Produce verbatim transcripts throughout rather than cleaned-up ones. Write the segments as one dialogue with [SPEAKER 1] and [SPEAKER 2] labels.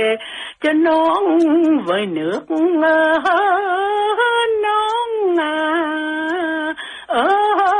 [SPEAKER 1] cho non với nước non à ơi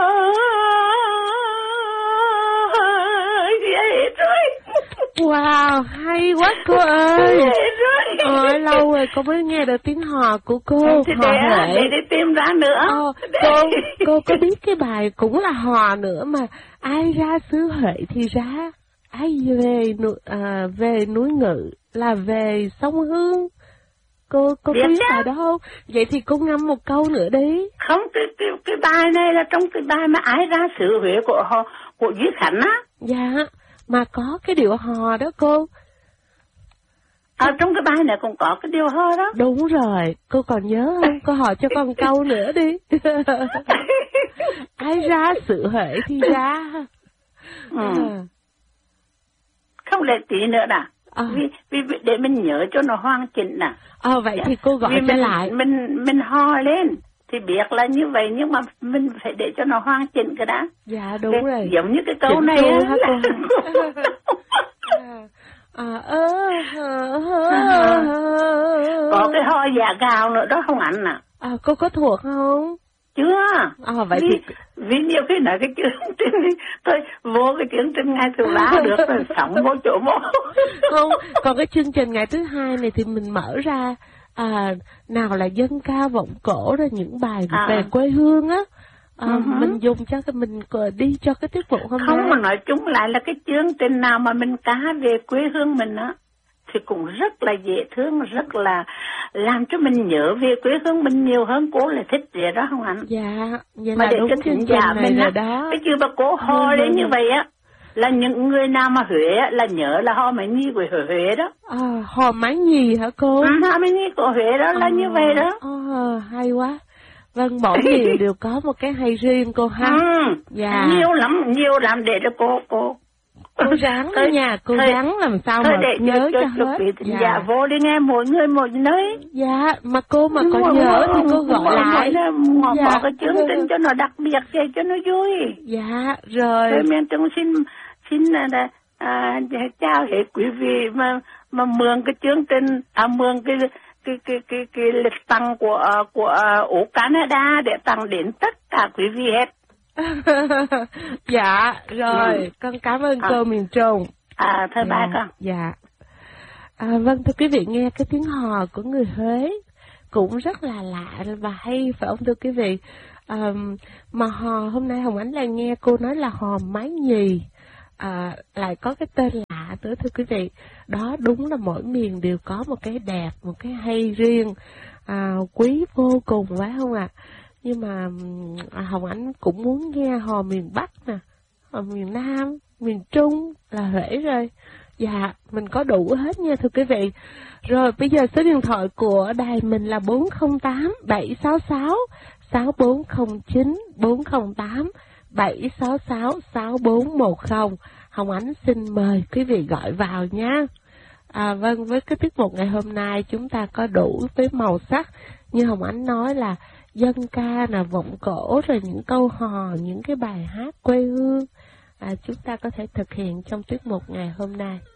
[SPEAKER 1] vậy rồi.
[SPEAKER 2] Wow, hay quá cô ơi. Ôi, lâu rồi cô mới nghe được tiếng hò của cô.
[SPEAKER 1] Thì
[SPEAKER 2] hò
[SPEAKER 1] để,
[SPEAKER 2] hệ.
[SPEAKER 1] để, để tìm ra nữa.
[SPEAKER 2] Ờ, cô, cô có biết cái bài cũng là hò nữa mà. Ai ra xứ Huệ thì ra, ai về, à, về núi Ngự là về sông Hương. Cô có biết bài đó không? Vậy thì cô ngâm một câu nữa đi.
[SPEAKER 1] Không, cái, cái, cái bài này là trong cái bài mà ai ra xứ Huế của họ, của Duy Khánh á.
[SPEAKER 2] Dạ, mà có cái điệu hò đó cô.
[SPEAKER 1] Ở à, trong cái bài này cũng có cái điệu hò đó.
[SPEAKER 2] Đúng rồi, cô còn nhớ không? Cô hỏi cho con câu nữa đi. Ai ra xứ Huế thì ra.
[SPEAKER 1] Ừ. À. Không lẽ tí nữa nè. À. Vì, vì để mình nhớ cho nó hoàn chỉnh nè.
[SPEAKER 2] Ờ à, vậy dạ. Thì cô gọi
[SPEAKER 1] vì
[SPEAKER 2] trở
[SPEAKER 1] mình,
[SPEAKER 2] lại.
[SPEAKER 1] Mình mình hò lên thì biết là như vậy nhưng mà mình phải để cho nó hoàn chỉnh cái đã.
[SPEAKER 2] Dạ đúng
[SPEAKER 1] cái,
[SPEAKER 2] rồi.
[SPEAKER 1] Giống như cái câu
[SPEAKER 2] Chỉnh
[SPEAKER 1] này á.
[SPEAKER 2] Là... à, ơ, à, à,
[SPEAKER 1] có cái ho dạ gào nữa đó không anh à?
[SPEAKER 2] À cô có thuộc không?
[SPEAKER 1] Chưa.
[SPEAKER 2] À vậy
[SPEAKER 1] vì,
[SPEAKER 2] thì
[SPEAKER 1] vì nhiều khi nói cái chương trình tôi vô cái chương trình ngày thứ ba được rồi sống vô chỗ mô.
[SPEAKER 2] Không, còn cái chương trình ngày thứ hai này thì mình mở ra à, nào là dân ca vọng cổ rồi những bài à. về quê hương á. À, uh-huh. Mình dùng cho cái mình đi cho cái tiết mục hôm
[SPEAKER 1] không
[SPEAKER 2] nay.
[SPEAKER 1] Mà nói chung lại là cái chương trình nào mà mình cá về quê hương mình á thì cũng rất là dễ thương, rất là làm cho mình nhớ về quê hương mình nhiều hơn. Cô là thích vậy đó không anh?
[SPEAKER 2] Dạ, vậy
[SPEAKER 1] mà
[SPEAKER 2] là
[SPEAKER 1] để
[SPEAKER 2] đúng
[SPEAKER 1] cho
[SPEAKER 2] chương
[SPEAKER 1] trình
[SPEAKER 2] này
[SPEAKER 1] mình
[SPEAKER 2] rồi đó.
[SPEAKER 1] Cái chứ mà cô ho đến như vậy á là những người nào mà Huế á là nhớ là ho Mái Nhi của Huế đó.
[SPEAKER 2] À, hò Mái Nhi hả cô?
[SPEAKER 1] Ừ, ho Mái Nhi của Huế đó là à, như vậy đó.
[SPEAKER 2] À, hay quá. Vâng, mỗi miền đều có một cái hay riêng cô ha.
[SPEAKER 1] Ừ,
[SPEAKER 2] dạ.
[SPEAKER 1] Nhiều lắm, nhiều lắm để cho cô cô
[SPEAKER 2] cô ráng đó nha, cô thời, ráng làm sao mà
[SPEAKER 1] để
[SPEAKER 2] nhớ cho,
[SPEAKER 1] cho,
[SPEAKER 2] cho
[SPEAKER 1] hết.
[SPEAKER 2] Dạ.
[SPEAKER 1] dạ vô đi nghe mỗi người một nơi.
[SPEAKER 2] Dạ, mà cô mà có mỗi, nhớ mỗi, thì cô gọi mỗi, lại.
[SPEAKER 1] Mỗi
[SPEAKER 2] dạ.
[SPEAKER 1] Bỏ cái chương trình cho nó đặc biệt vậy cho nó vui.
[SPEAKER 2] Dạ, rồi.
[SPEAKER 1] Rồi mình cũng xin xin là à, chào hết quý vị mà mà mượn cái chương trình, à mượn cái cái cái cái cái lịch tặng của của Úc Canada để tặng đến tất cả quý vị hết.
[SPEAKER 2] Dạ, rồi, ừ. Con cảm ơn à. cô miền Trung.
[SPEAKER 1] À, thôi
[SPEAKER 2] dạ.
[SPEAKER 1] bye con.
[SPEAKER 2] Dạ. À, vâng, thưa quý vị, nghe cái tiếng hò của người Huế cũng rất là lạ và hay, phải không thưa quý vị? À, mà hò hôm nay Hồng Ánh lại nghe cô nói là hò Mái Nhì. À, lại có cái tên lạ nữa thưa quý vị. Đó đúng là mỗi miền đều có một cái đẹp, một cái hay riêng, à, quý vô cùng, phải không ạ? À? Nhưng mà à, Hồng Ánh cũng muốn nghe hò miền Bắc nè, hò miền Nam, miền Trung là Huế rồi. Dạ, mình có đủ hết nha thưa quý vị. Rồi bây giờ số điện thoại của đài mình là bốn không tám bảy sáu sáu sáu bốn không chín, bốn không tám bảy sáu sáu sáu bốn một không. Hồng Ánh xin mời quý vị gọi vào nha. À, vâng, với cái tiết mục ngày hôm nay chúng ta có đủ với màu sắc. Như Hồng Ánh nói là dân ca là vọng cổ, rồi những câu hò, những cái bài hát quê hương, à, chúng ta có thể thực hiện trong tiết mục ngày hôm nay.